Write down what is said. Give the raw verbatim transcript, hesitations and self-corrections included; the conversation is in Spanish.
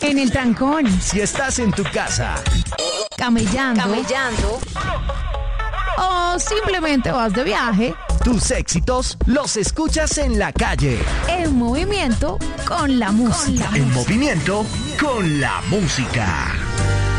en el trancón, Si estás en tu casa, camellando, Camellando. o simplemente vas de viaje, tus éxitos los escuchas en la calle. en movimiento con la música. En movimiento con la música.